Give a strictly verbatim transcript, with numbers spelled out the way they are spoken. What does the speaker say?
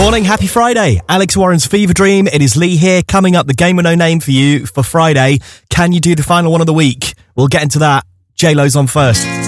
Morning, happy Friday. Alex Warren's Fever Dream. It is Lee here. Coming up, the game with no name for you for Friday. Can you do the final one of the week? We'll get into that. J-Lo's on first.